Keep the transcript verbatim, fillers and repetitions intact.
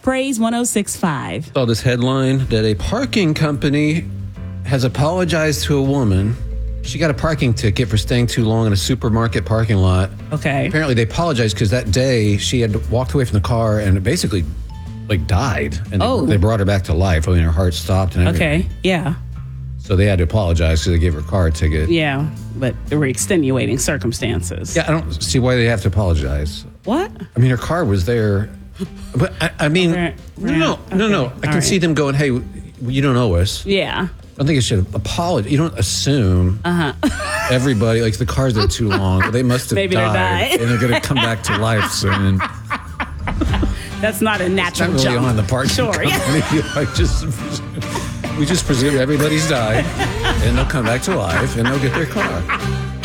Praise one oh six point five. Saw this headline that a parking company has apologized to a woman. She got a parking ticket for staying too long in a supermarket parking lot. Okay. Apparently they apologized because that day she had walked away from the car and it basically like died. And Oh. they, they brought her back to life. I mean, her heart stopped and everything. Okay. Yeah. So they had to apologize because they gave her a car ticket. Yeah. But there were extenuating circumstances. Yeah, I don't see why they have to apologize. What? I mean, her car was there. But I, I mean, Right, no, no, right, no, no. okay, I can all see right. them going, hey, you don't owe us. Yeah. I think it should apologize. You don't assume Uh-huh. everybody, like the car's there too long. They must have Maybe they died. died. And they're going to come back to life soon. That's not a natural Not really jump. on the parking Sure. Yeah. company. I just, we just presume everybody's died and they'll come back to life and they'll get their car.